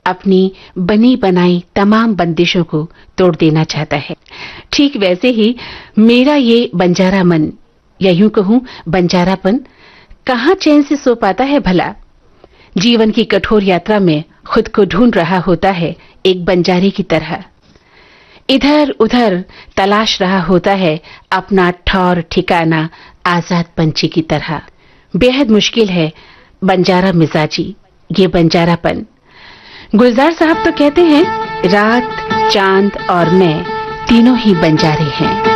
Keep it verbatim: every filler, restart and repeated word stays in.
अपनी बनी बनाई तमाम बंदिशों को तोड़ देना चाहता है। ठीक वैसे ही मेरा ये बंजारा मन, या यूं कहूं बंजारापन, कहां चैन से सो पाता है भला। जीवन की कठोर यात्रा में खुद को ढूंढ रहा होता है एक बंजारे की तरह। इधर उधर तलाश रहा होता है अपना ठौर ठिकाना आजाद पंछी की तरह। बेहद मुश्किल है बंजारा मिजाजी, ये बंजारापन। गुलजार साहब तो कहते हैं, रात, चांद और मैं तीनों ही बंजारे हैं।